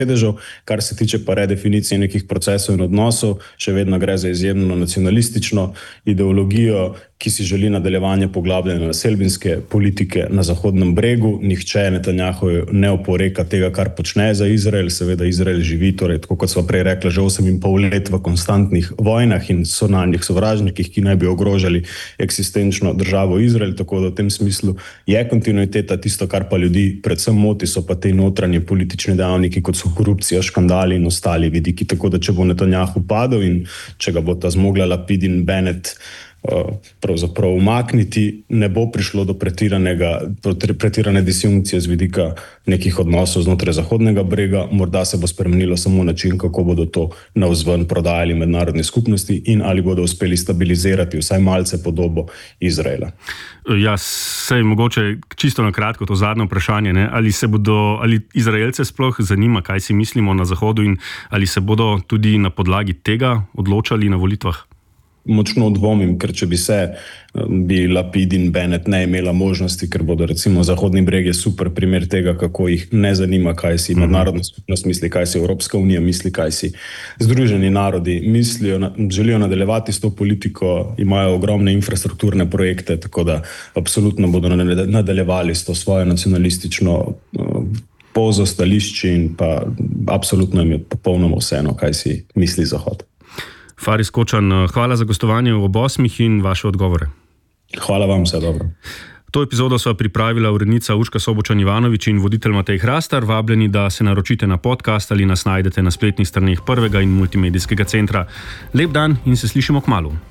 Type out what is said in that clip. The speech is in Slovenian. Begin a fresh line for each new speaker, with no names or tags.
sedežev. Kar se tiče pa redefinicije nekih procesov in odnosov, še vedno gre za izjemno nacionalistično ideologijo, ki si želi nadaljevanje poglabljanja naselbinske politike na Zahodnem bregu. Nihče Netanjahuju ne oporeka tega, kar počne za Izrael. Seveda Izrael živi, torej, tako kot sva prej rekla, že 8,5 let v konstantnih vojnah in sonalnih sovražnikih, ki naj bi ogrožali eksistenčno državo Izrael. Tako da v tem smislu je kontinuiteta. Tisto, kar pa ljudi predvsem moti, so pa te notranje politične dejavniki, kot so korupcija, škandali in ostali vidiki. Tako da če bo Netanjahu padel in če ga bo ta zmogla Lapid in Bennett pravzaprav umakniti, ne bo prišlo do pretirane disjunkcije z vidika nekih odnosov znotraj Zahodnega brega. Morda se bo spremenilo samo način, kako bodo to navzven prodajali mednarodni skupnosti in ali bodo uspeli stabilizirati vsaj malce podobo Izraela.
Ja, sej mogoče čisto na kratko to zadnje vprašanje, ne? Ali Izraelce sploh zanima, kaj si mislimo na Zahodu in ali se bodo tudi na podlagi tega odločali na volitvah?
Močno dvomim, ker če bi Lapid in Bennett ne imela možnosti, ker bodo recimo Zahodni breg je super primer tega, kako jih ne zanima, kaj si mednarodna skupnost misli, kaj si Evropska unija misli, kaj si Združeni narodi mislijo, želijo nadaljevati s to politiko, imajo ogromne infrastrukturne projekte, tako da absolutno bodo nadaljevali s to svojo nacionalistično pozo, stališči in pa absolutno jim je popolnoma vseeno, kaj si misli Zahod.
Faris Kočan, hvala za gostovanje v Ob 8 in vaše odgovore.
Hvala vam, vse dobro.
To epizodo sva pripravila urednica Urška Sobočan-Ivanovič in voditelj Matej Hrastar. Vabljeni, da se naročite na podcast ali nas najdete na spletnih straneh Prvega in Multimedijskega centra. Lep dan in se slišimo kmalu.